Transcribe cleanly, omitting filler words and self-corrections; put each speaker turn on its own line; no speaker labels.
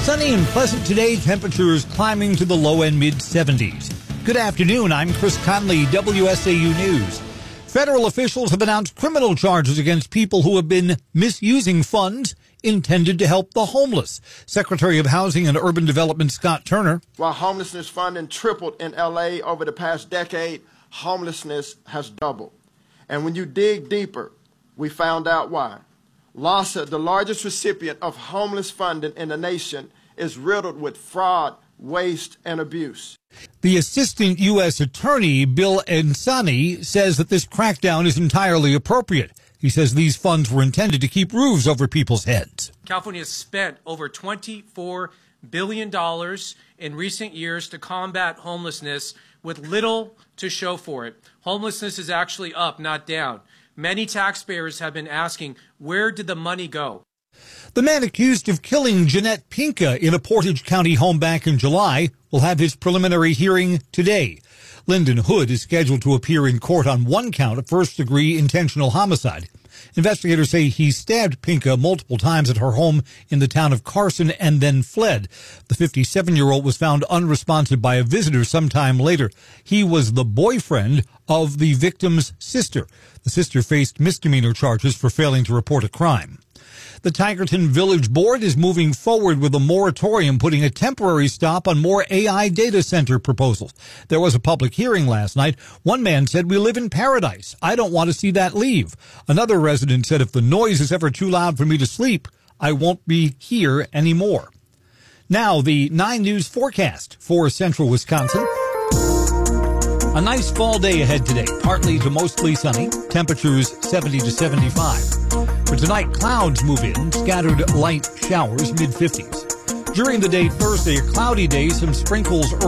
Sunny and pleasant today, temperatures climbing to the low and mid-70s. Good afternoon, I'm Chris Conley, WSAU News. Federal officials have announced criminal charges against people who have been misusing funds intended to help the homeless. Secretary of Housing and Urban Development Scott Turner.
While homelessness funding tripled in L.A. over the past decade, homelessness has doubled. And when you dig deeper, we found out why. LAHSA, the largest recipient of homeless funding in the nation, is riddled with fraud, waste, and abuse.
The Assistant U.S. Attorney, Bill Ensani, says that this crackdown is entirely appropriate. He says these funds were intended to keep roofs over people's heads.
California has spent over $24 billion in recent years to combat homelessness with little to show for it. Homelessness is actually up, not down. Many taxpayers have been asking, where did the money go?
The man accused of killing Jeanette Pinka in a Portage County home back in July will have his preliminary hearing today. Lyndon Hood is scheduled to appear in court on one count of first-degree intentional homicide. Investigators say he stabbed Pinka multiple times at her home in the town of Carson and then fled. The 57-year-old was found unresponsive by a visitor sometime later. He was the boyfriend of the victim's sister. The sister faced misdemeanor charges for failing to report a crime. The Tigerton Village Board is moving forward with a moratorium, putting a temporary stop on more AI data center proposals. There was a public hearing last night. One man said, "We live in paradise. I don't want to see that leave." Another resident said, "If the noise is ever too loud for me to sleep, I won't be here anymore." Now, the 9 News forecast for central Wisconsin. A nice fall day ahead today, partly to mostly sunny, temperatures 70 to 75. For tonight, clouds move in, scattered light showers, mid-50s. During the day Thursday, a cloudy day, some sprinkles early.